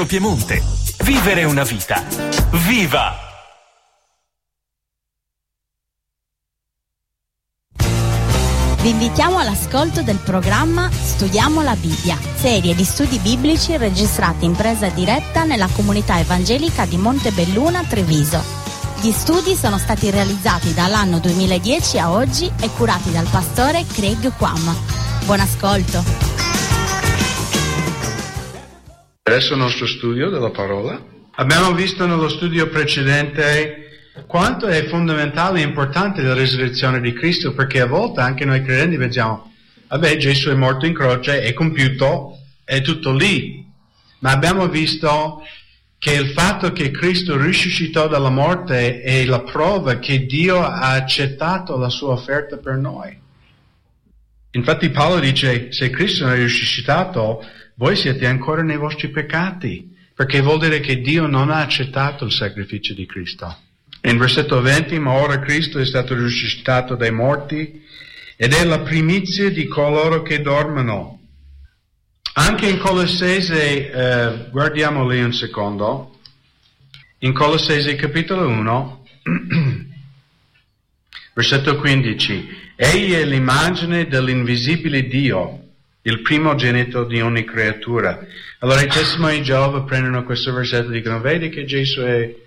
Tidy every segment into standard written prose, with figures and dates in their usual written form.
Piemonte. Vivere una vita. Viva! Vi invitiamo all'ascolto del programma Studiamo la Bibbia, serie di studi biblici registrati in presa diretta nella comunità evangelica di Montebelluna, Treviso. Gli studi sono stati realizzati dall'anno 2010 a oggi e curati dal pastore Craig Quam. Buon ascolto. Adesso il nostro studio della parola. Abbiamo visto nello studio precedente quanto è fondamentale e importante la risurrezione di Cristo, perché a volte anche noi credenti pensiamo, vabbè, Gesù è morto in croce, è compiuto, è tutto lì. Ma abbiamo visto che il fatto che Cristo risuscitò dalla morte è la prova che Dio ha accettato la sua offerta per noi. Infatti Paolo dice, se Cristo non è risuscitato, voi siete ancora nei vostri peccati, perché vuol dire che Dio non ha accettato il sacrificio di Cristo. In versetto 20, ma ora Cristo è stato risuscitato dai morti ed è la primizia di coloro che dormono. Anche in Colossesi, guardiamo lì un secondo, in Colossesi capitolo 1, versetto 15, egli è l'immagine dell'invisibile Dio, il primogenito di ogni creatura. Allora i testimoni di Geova prendono questo versetto e dicono, vedi che Gesù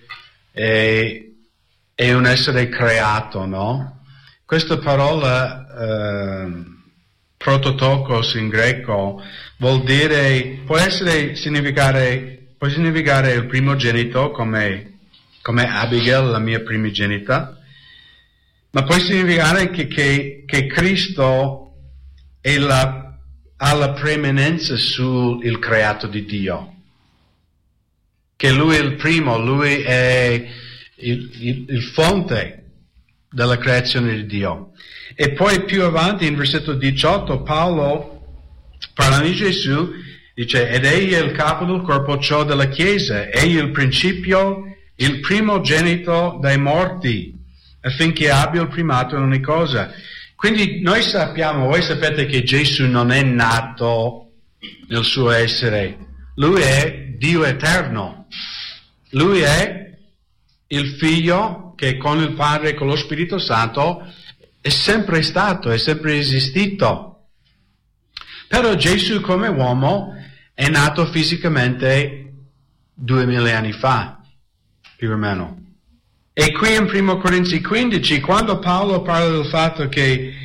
è un essere creato, no? Questa parola prototokos in greco vuol dire, può significare il primogenito come Abigail, la mia primogenita, ma può significare che Cristo ha la preeminenza sul creato di Dio, che Lui è il primo, Lui è il fonte della creazione di Dio. E poi più avanti in versetto 18 Paolo, parlando di Gesù, dice, ed egli è il capo del corpo, ciò della Chiesa, egli è il principio, il primogenito dai morti, affinché abbia il primato in ogni cosa. Quindi noi sappiamo, voi sapete che Gesù non è nato nel suo essere, Lui è Dio eterno, Lui è il Figlio che con il Padre e con lo Spirito Santo è sempre stato, è sempre esistito. Però Gesù come uomo è nato fisicamente 2000 anni fa, più o meno. E qui in 1 Corinzi 15, quando Paolo parla del fatto che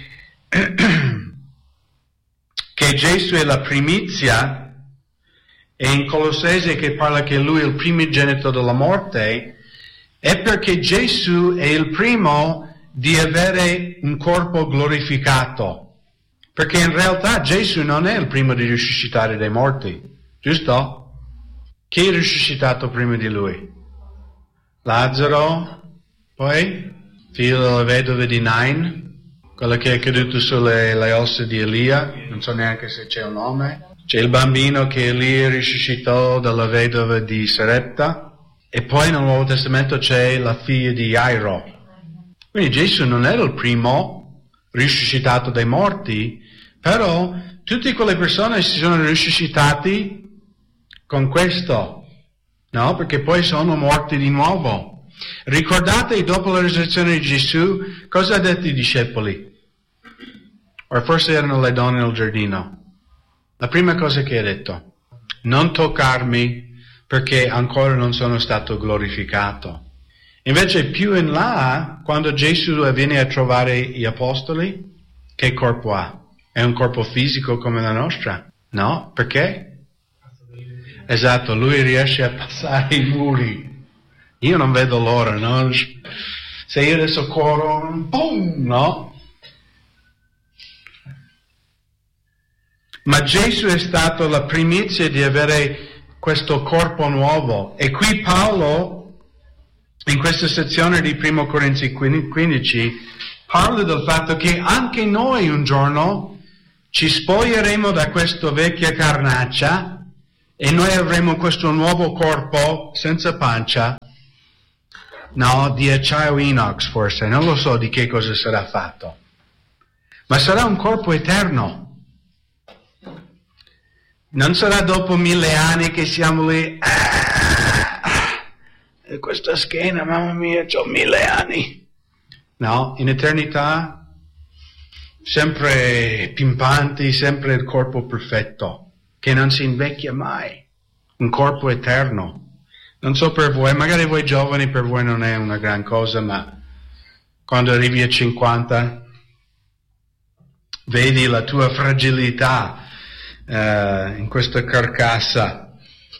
Gesù è la primizia, e in Colossesi che parla che lui è il primogenito della morte, è perché Gesù è il primo di avere un corpo glorificato. Perché in realtà Gesù non è il primo di risuscitare dai morti, giusto? Chi è risuscitato prima di lui? Lazzaro, poi figlio della vedova di Nain, quello che è caduto sulle ossa di Elia, non so neanche se c'è un nome. C'è il bambino che Elia risuscitò dalla vedova di Sarepta. E poi nel Nuovo Testamento c'è la figlia di Jairo. Quindi Gesù non era il primo risuscitato dai morti, però tutte quelle persone si sono risuscitati con questo, no? Perché poi sono morti di nuovo. Ricordate, dopo la risurrezione di Gesù, cosa ha detto ai discepoli? O forse erano le donne nel giardino. La prima cosa che ha detto, non toccarmi, perché ancora non sono stato glorificato. Invece più in là, quando Gesù viene a trovare gli apostoli, che corpo ha? È un corpo fisico come la nostra? No, perché? Esatto, lui riesce a passare i muri. Io non vedo l'ora, no? Se io adesso corro, boom, no? Ma Gesù è stato la primizia di avere questo corpo nuovo. E qui Paolo, in questa sezione di 1 Corinzi 15, parla del fatto che anche noi un giorno ci spoglieremo da questa vecchia carnaccia e noi avremo questo nuovo corpo senza pancia, no, di acciaio inox forse, non lo so di che cosa sarà fatto, ma sarà un corpo eterno. Non sarà dopo 1000 anni che siamo lì, questa schiena, mamma mia, c'ho 1000 anni. No, in eternità, sempre pimpanti, sempre il corpo perfetto, che non si invecchia mai, un corpo eterno. Non so per voi, magari voi giovani per voi non è una gran cosa, ma quando arrivi a 50 vedi la tua fragilità in questa carcassa.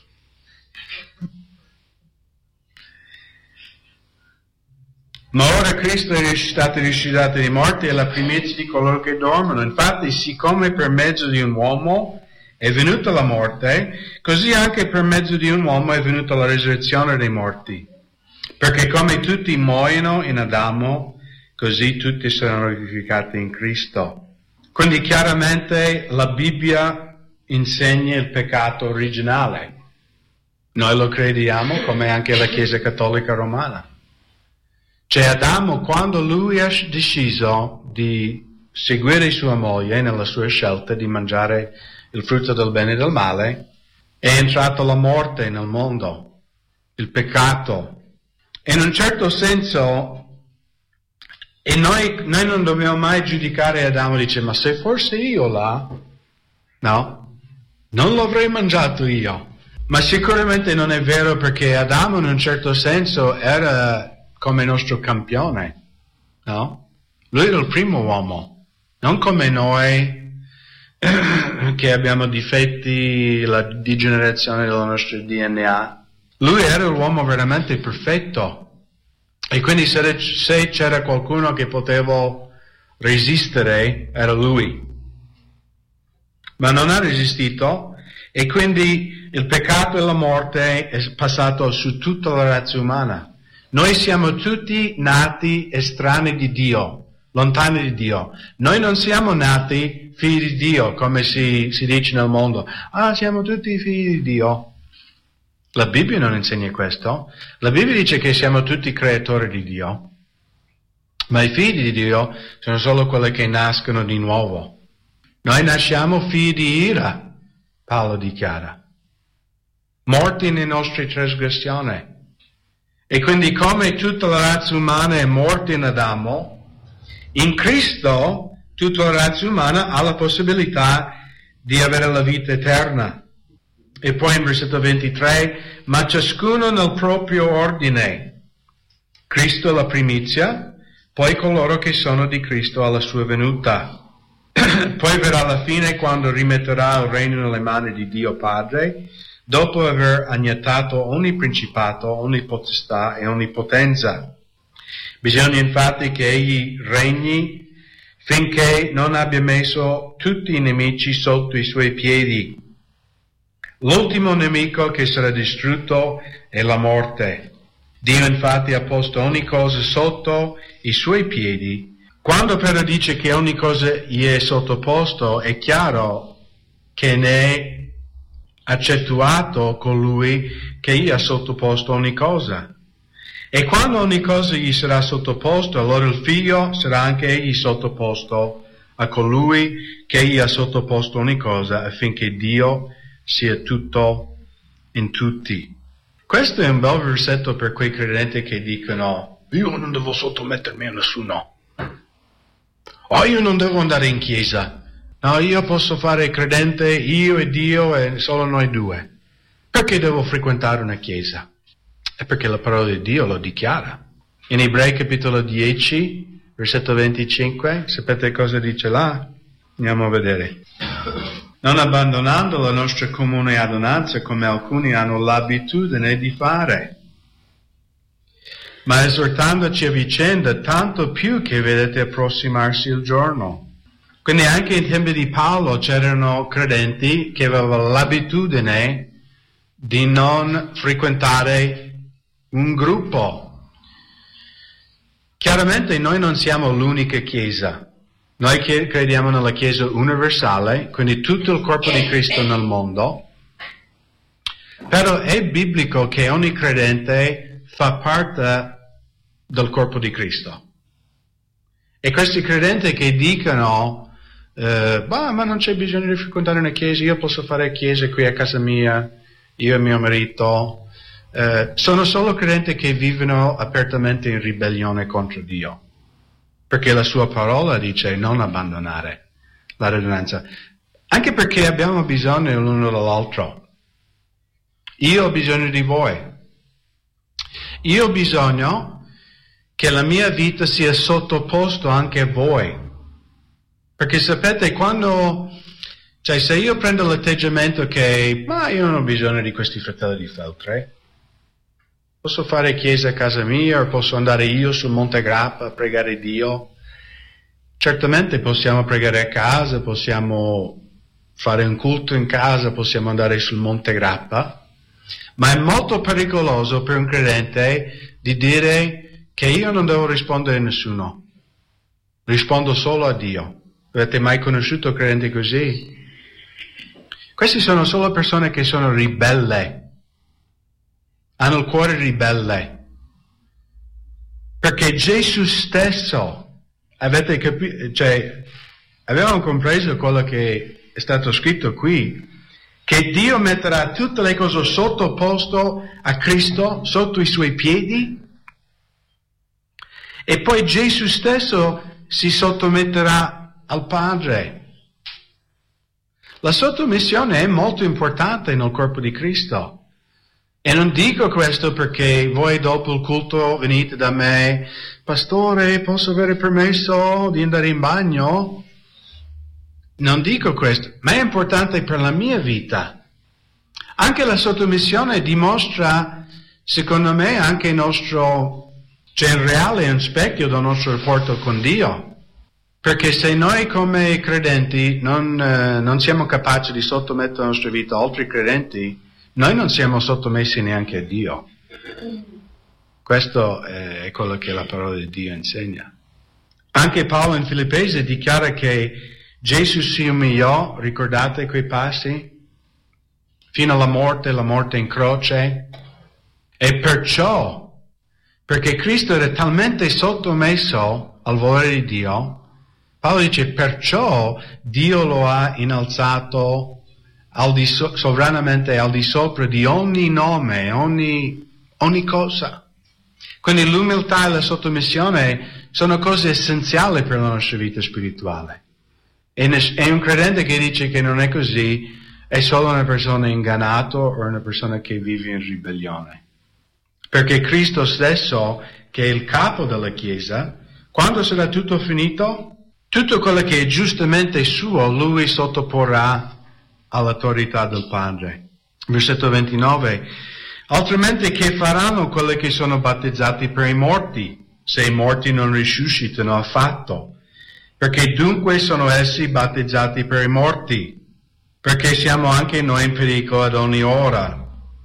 Ma ora Cristo è stato risuscitato dai morti e la primizia di coloro che dormono. Infatti, siccome per mezzo di un uomo è venuta la morte, così anche per mezzo di un uomo è venuta la risurrezione dei morti. Perché come tutti muoiono in Adamo, così tutti saranno vivificati in Cristo. Quindi chiaramente la Bibbia insegna il peccato originale. Noi lo crediamo, come anche la Chiesa Cattolica Romana. Cioè Adamo, quando lui ha deciso di seguire sua moglie nella sua scelta di mangiare il frutto del bene e del male, è entrata la morte nel mondo, il peccato. E in un certo senso, e noi non dobbiamo mai giudicare Adamo, dice, ma se forse io là, no, non l'avrei mangiato io. Ma sicuramente non è vero, perché Adamo in un certo senso era come il nostro campione, no? Lui era il primo uomo, non come noi che abbiamo difetti, la degenerazione del nostro DNA. Lui era l'uomo veramente perfetto, e quindi se c'era qualcuno che poteva resistere era lui. Ma non ha resistito, e quindi il peccato e la morte è passato su tutta la razza umana. Noi siamo tutti nati estranei di Dio, lontani di Dio. Noi non siamo nati figli di Dio, come si dice nel mondo. Siamo tutti figli di Dio. La Bibbia non insegna questo. La Bibbia dice che siamo tutti creatori di Dio. Ma i figli di Dio sono solo quelli che nascono di nuovo. Noi nasciamo figli di ira, Paolo dichiara. Morti nelle nostre trasgressioni. E quindi come tutta la razza umana è morta in Adamo, in Cristo tutta la razza umana ha la possibilità di avere la vita eterna. E poi in versetto 23, ma ciascuno nel proprio ordine. Cristo la primizia, poi coloro che sono di Cristo alla sua venuta. Poi verrà la fine, quando rimetterà il regno nelle mani di Dio Padre, dopo aver annientato ogni principato, ogni potestà e ogni potenza. Bisogna infatti che egli regni finché non abbia messo tutti i nemici sotto i suoi piedi. L'ultimo nemico che sarà distrutto è la morte. Dio infatti ha posto ogni cosa sotto i suoi piedi. Quando però dice che ogni cosa gli è sottoposto, è chiaro che ne è accentuato colui che gli ha sottoposto ogni cosa. E quando ogni cosa gli sarà sottoposto, allora il figlio sarà anche egli sottoposto a colui che gli ha sottoposto ogni cosa, affinché Dio sia tutto in tutti. Questo è un bel versetto per quei credenti che dicono: io non devo sottomettermi a nessuno. Io non devo andare in chiesa. No, io posso fare credente, io e Dio e solo noi due. Perché devo frequentare una chiesa? È perché la parola di Dio lo dichiara. In Ebrei capitolo 10, versetto 25, sapete cosa dice là? Andiamo a vedere. Non abbandonando la nostra comune adunanza come alcuni hanno l'abitudine di fare, ma esortandoci a vicenda, tanto più che vedete approssimarsi il giorno. Quindi anche in tempi di Paolo c'erano credenti che avevano l'abitudine di non frequentare un gruppo. Chiaramente noi non siamo l'unica chiesa. Noi crediamo nella Chiesa universale, quindi tutto il corpo di Cristo nel mondo. Però è biblico che ogni credente fa parte del corpo di Cristo. E questi credenti che dicono ma non c'è bisogno di frequentare una chiesa, io posso fare chiese qui a casa mia, io e mio marito. Sono solo credenti che vivono apertamente in ribellione contro Dio, perché la sua parola dice non abbandonare la radunanza, anche perché abbiamo bisogno l'uno dell'altro. Io ho bisogno di voi, io ho bisogno che la mia vita sia sottoposto anche a voi, perché sapete, se io prendo l'atteggiamento che io non ho bisogno di questi fratelli di Feltre, posso fare chiesa a casa mia, o posso andare io sul Monte Grappa a pregare Dio. Certamente possiamo pregare a casa, possiamo fare un culto in casa, possiamo andare sul Monte Grappa, ma è molto pericoloso per un credente di dire che io non devo rispondere a nessuno, rispondo solo a Dio. Avete mai conosciuto credenti così? Questi sono solo persone che sono ribelle. Hanno il cuore ribelle, perché Gesù stesso, avete capito, avevamo compreso quello che è stato scritto qui, che Dio metterà tutte le cose sottoposto a Cristo, sotto i suoi piedi, e poi Gesù stesso si sottometterà al Padre. La sottomissione è molto importante nel corpo di Cristo. E non dico questo perché voi dopo il culto venite da me, pastore, posso avere permesso di andare in bagno? Non dico questo, ma è importante per la mia vita. Anche la sottomissione dimostra, secondo me, anche il nostro, in reale è un specchio del nostro rapporto con Dio. Perché se noi come credenti non siamo capaci di sottomettere la nostra vita a altri credenti, noi non siamo sottomessi neanche a Dio. Questo è quello che la parola di Dio insegna. Anche Paolo in Filippesi dichiara che Gesù si umiliò, ricordate quei passi? Fino alla morte in croce. E perciò, perché Cristo era talmente sottomesso al volere di Dio, Paolo dice, perciò Dio lo ha innalzato sovranamente al di sopra di ogni nome, ogni cosa. Quindi l'umiltà e la sottomissione sono cose essenziali per la nostra vita spirituale. E un credente che dice che non è così è solo una persona ingannata o una persona che vive in ribellione. Perché Cristo stesso, che è il capo della Chiesa, quando sarà tutto finito, tutto quello che è giustamente suo, lui sottoporrà all'autorità del Padre. Versetto 29. Altrimenti che faranno quelli che sono battezzati per i morti, se i morti non risuscitano affatto? Perché dunque sono essi battezzati per i morti, perché siamo anche noi in pericolo ad ogni ora.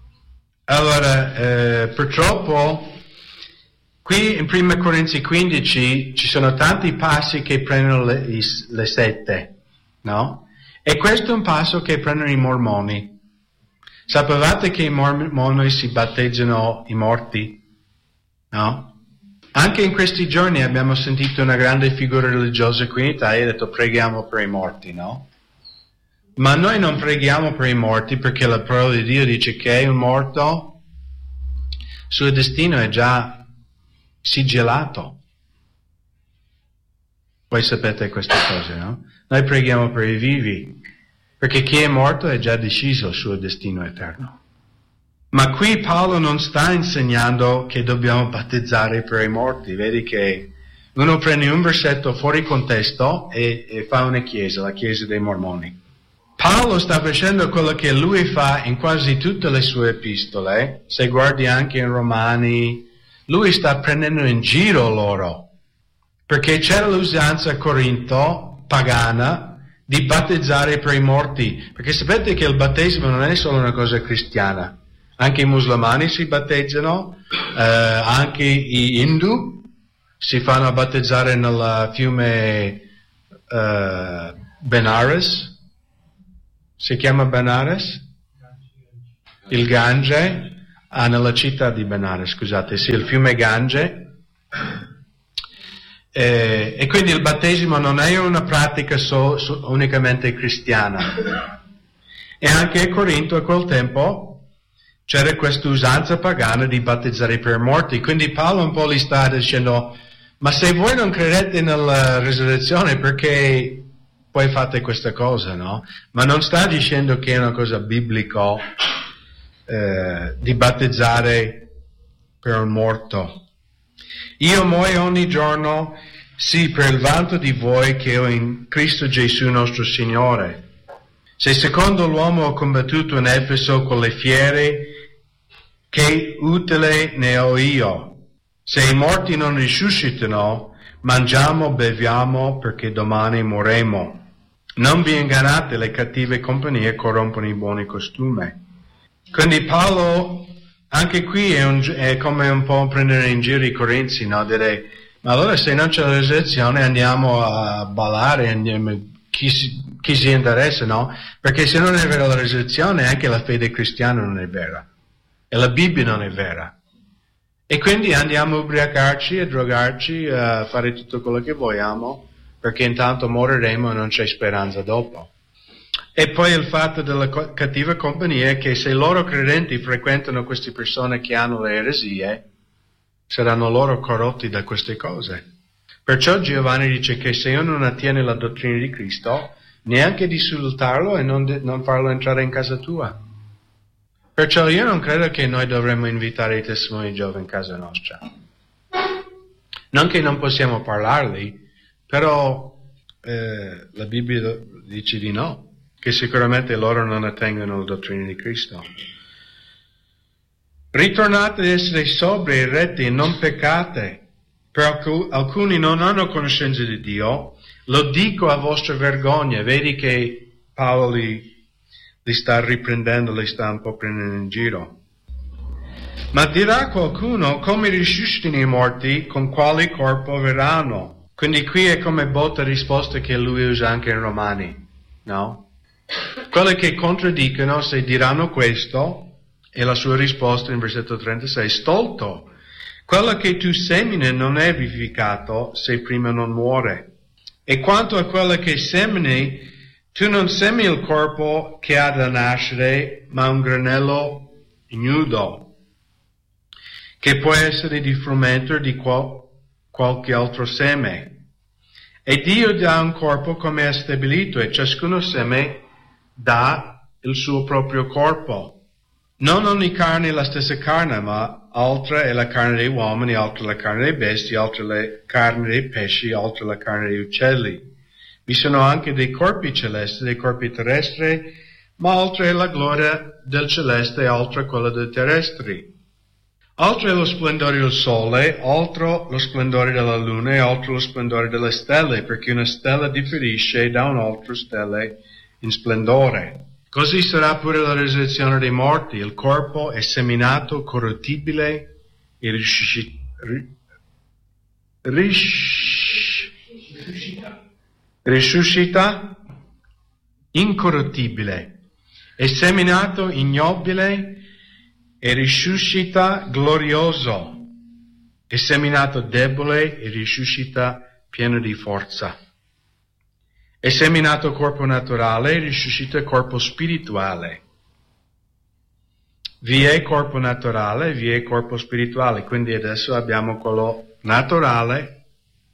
Allora, purtroppo, qui in 1 Corinzi 15 ci sono tanti passi che prendono le sette, no? E questo è un passo che prendono i mormoni. Sapevate che i mormoni si battezzano i morti? No? Anche in questi giorni abbiamo sentito una grande figura religiosa qui in Italia e ha detto preghiamo per i morti, no? Ma noi non preghiamo per i morti perché la parola di Dio dice che un morto, il suo destino è già sigillato. Voi sapete queste cose, no? Noi preghiamo per i vivi, perché chi è morto è già deciso il suo destino eterno. Ma qui Paolo non sta insegnando che dobbiamo battezzare per i morti. Vedi che uno prende un versetto fuori contesto e fa una chiesa, la chiesa dei mormoni. Paolo sta facendo quello che lui fa in quasi tutte le sue epistole. Se guardi anche in Romani, lui sta prendendo in giro loro. Perché c'era l'usanza a Corinto, pagana, di battezzare per i morti. Perché sapete che il battesimo non è solo una cosa cristiana. Anche i musulmani si battezzano, anche gli Hindu si fanno battezzare nel fiume Benares. Si chiama Benares? Il Gange. Nella città di Benares, scusate, sì, il fiume Gange. E quindi il battesimo non è una pratica unicamente cristiana. E anche a Corinto a quel tempo c'era questa usanza pagana di battezzare per morti. Quindi Paolo un po' gli sta dicendo: ma se voi non credete nella risurrezione, perché poi fate questa cosa, no? Ma non sta dicendo che è una cosa biblica di battezzare per un morto. Io muoio ogni giorno, sì, per il vanto di voi che ho in Cristo Gesù nostro Signore. Se secondo l'uomo ho combattuto in Efeso con le fiere, che utile ne ho io? Se i morti non risuscitano, mangiamo, beviamo, perché domani morremo. Non vi ingannate, le cattive compagnie corrompono i buoni costumi. Quindi Paolo, anche qui è come un po' prendere in giro i corinzi, no? Dire, ma allora se non c'è la resurrezione andiamo a ballare, chi si interessa, no? Perché se non è vera la resurrezione, anche la fede cristiana non è vera. E la Bibbia non è vera. E quindi andiamo a ubriacarci, a drogarci, a fare tutto quello che vogliamo, perché intanto moriremo e non c'è speranza dopo. E poi il fatto della cattiva compagnia è che se loro credenti frequentano queste persone che hanno le eresie, saranno loro corrotti da queste cose. Perciò Giovanni dice che se uno non attiene la dottrina di Cristo, neanche di salutarlo e non farlo entrare in casa tua. Perciò io non credo che noi dovremmo invitare i testimoni di Geova in casa nostra. Non che non possiamo parlarli, però la Bibbia dice di no, che sicuramente loro non attengono la dottrina di Cristo. Ritornate ad essere sobri e retti e non peccate, perché alcuni non hanno conoscenza di Dio. Lo dico a vostra vergogna. Vedi che Paolo li sta riprendendo, li sta un po' prendendo in giro. Ma dirà qualcuno: come risuscitano i morti, con quale corpo verranno? Quindi qui è come botta risposta che lui usa anche in Romani, no? Quelli che contraddicono, se diranno questo, e la sua risposta in versetto 36, stolto, quello che tu semini non è vivificato se prima non muore. E quanto a quello che semini, tu non semini il corpo che ha da nascere, ma un granello ignudo, che può essere di frumento di qualche altro seme. E Dio dà un corpo come ha stabilito, e ciascuno seme dà il suo proprio corpo. Non ogni carne è la stessa carne, ma altra è la carne degli uomini, altra la carne dei bestie, altra la carne dei pesci, altra la carne degli uccelli. Vi sono anche dei corpi celesti, dei corpi terrestri, ma altra è la gloria del celeste e altra quella dei terrestri. Altro è lo splendore del sole, altro lo splendore della luna e altro lo splendore delle stelle, perché una stella differisce da un'altra stella in splendore. Così sarà pure la risurrezione dei morti. Il corpo è seminato corruttibile e risuscita incorruttibile. È seminato ignobile e risuscita glorioso. È seminato debole e risuscita pieno di forza. È seminato corpo naturale e risuscita corpo spirituale. Vi è corpo naturale e vi è corpo spirituale. Quindi adesso abbiamo quello naturale,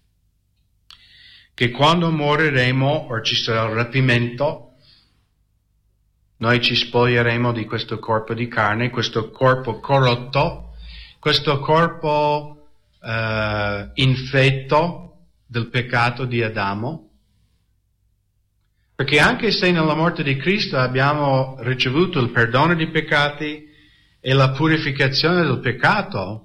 che quando moriremo o ci sarà il rapimento, noi ci spoglieremo di questo corpo di carne, questo corpo corrotto, questo corpo infetto del peccato di Adamo. Perché anche se nella morte di Cristo abbiamo ricevuto il perdono dei peccati e la purificazione del peccato,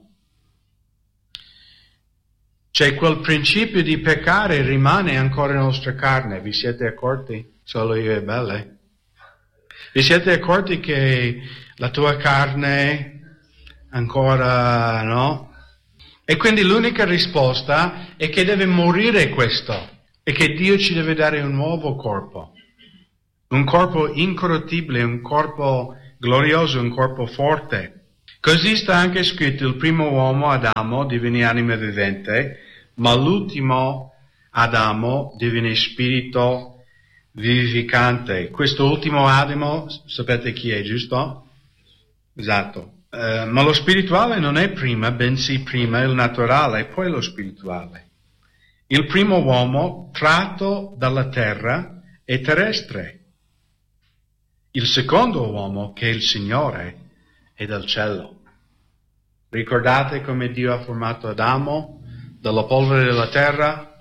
c'è quel principio di peccare rimane ancora nella nostra carne. Vi siete accorti? Solo io e Belle. Vi siete accorti che la tua carne ancora, no? E quindi l'unica risposta è che deve morire questo. E che Dio ci deve dare un nuovo corpo, un corpo incorruttibile, un corpo glorioso, un corpo forte. Così sta anche scritto: il primo uomo, Adamo, divenne anima vivente, ma l'ultimo Adamo divenne spirito vivificante. Questo ultimo Adamo, sapete chi è, giusto? Esatto. Ma lo spirituale non è prima, bensì prima il naturale e poi lo spirituale. Il primo uomo tratto dalla terra è terrestre. Il secondo uomo, che è il Signore, è dal cielo. Ricordate come Dio ha formato Adamo dalla polvere della terra?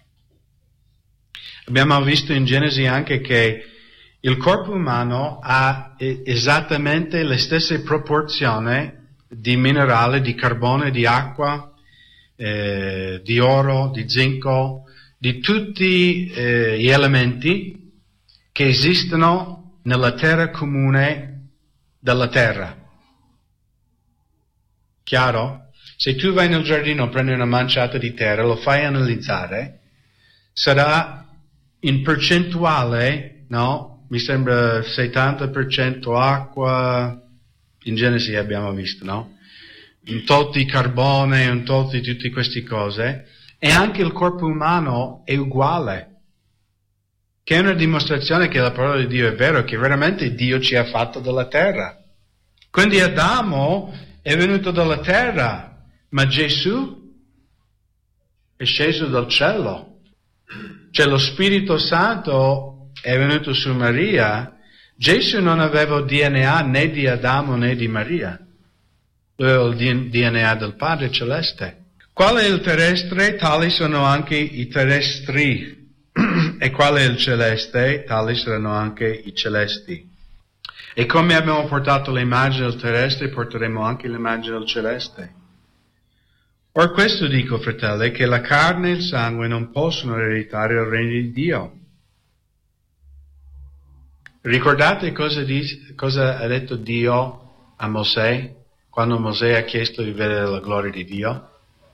Abbiamo visto in Genesi anche che il corpo umano ha esattamente le stesse proporzioni di minerale, di carbone, di acqua, di oro, di zinco, di tutti gli elementi che esistono nella terra comune della terra. Chiaro? Se tu vai nel giardino, prendi una manciata di terra, lo fai analizzare, sarà in percentuale, no? Mi sembra 70% acqua, in Genesi abbiamo visto, no? Un tot di carbone, un tot di tutte queste cose, e anche il corpo umano è uguale, che è una dimostrazione che la parola di Dio è vera, che veramente Dio ci ha fatto dalla terra. Quindi Adamo è venuto dalla terra, ma Gesù è sceso dal cielo. Cioè lo Spirito Santo è venuto su Maria. Gesù non aveva il DNA né di Adamo né di Maria. Lui aveva il DNA del Padre Celeste. Qual è il terrestre? Tali sono anche i terrestri. E qual è il celeste? Tali saranno anche i celesti. E come abbiamo portato l'immagine del terrestre, porteremo anche l'immagine del celeste. Or questo dico, fratelli, che la carne e il sangue non possono ereditare il regno di Dio. Ricordate cosa ha detto Dio a Mosè quando Mosè ha chiesto di vedere la gloria di Dio?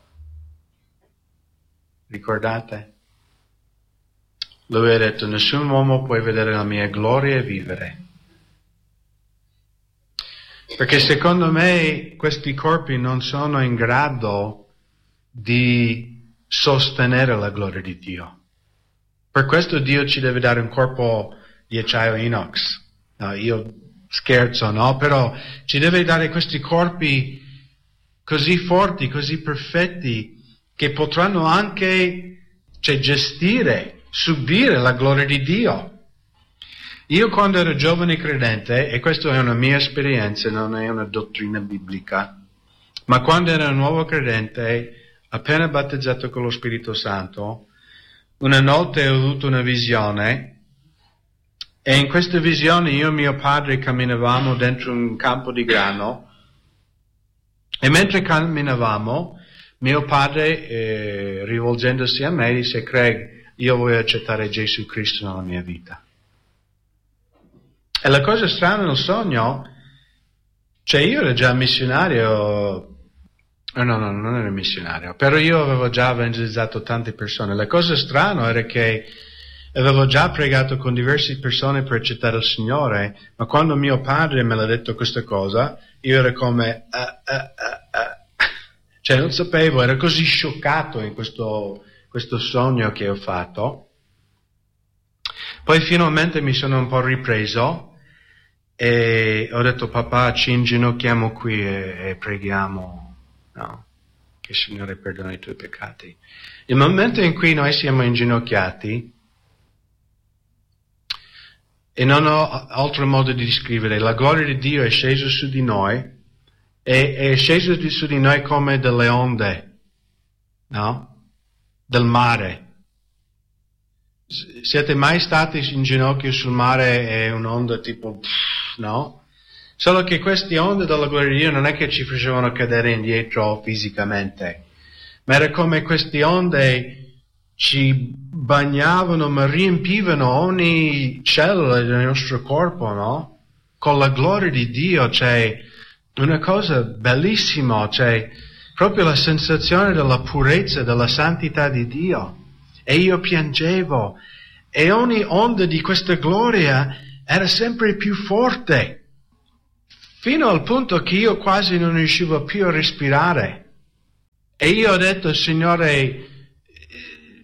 Ricordate? Lui ha detto: nessun uomo può vedere la mia gloria e vivere. Perché secondo me questi corpi non sono in grado di sostenere la gloria di Dio. Per questo Dio ci deve dare un corpo di acciaio inox. No, io scherzo, no? Però ci deve dare questi corpi così forti, così perfetti, che potranno anche gestire, subire la gloria di Dio. Io quando ero giovane credente, e questa è una mia esperienza, non è una dottrina biblica, ma quando ero un nuovo credente, appena battezzato con lo Spirito Santo, una notte ho avuto una visione, e in questa visione io e mio padre camminavamo dentro un campo di grano, e mentre camminavamo, mio padre, rivolgendosi a me, disse: Craig, io voglio accettare Gesù Cristo nella mia vita. E la cosa strana nel sogno, io ero già missionario, no, non ero missionario, però io avevo già evangelizzato tante persone. La cosa strana era che avevo già pregato con diverse persone per accettare il Signore, ma quando mio padre me l'ha detto questa cosa, io ero come, non sapevo, ero così scioccato in questo sogno che ho fatto. Poi finalmente mi sono un po' ripreso e ho detto: papà, ci inginocchiamo qui e preghiamo, no? Che il Signore perdoni i tuoi peccati. Il momento in cui noi siamo inginocchiati, e non ho altro modo di descrivere, la gloria di Dio è scesa su di noi, e è scesa su di noi come delle onde, no? Del mare. Siete mai stati in ginocchio sul mare e un'onda tipo, no? Solo che queste onde della gloria di Dio non è che ci facevano cadere indietro fisicamente, ma era come queste onde ci bagnavano, ma riempivano ogni cellula del nostro corpo, no? Con la gloria di Dio, una cosa bellissima, proprio la sensazione della purezza, della santità di Dio. E io piangevo, e ogni onda di questa gloria era sempre più forte, fino al punto che io quasi non riuscivo più a respirare. E io ho detto: Signore,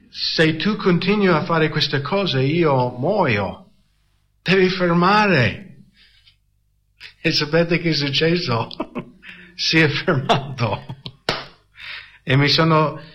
se tu continui a fare queste cose io muoio. Devi fermare. E sapete che è successo? Si è fermato. E mi sono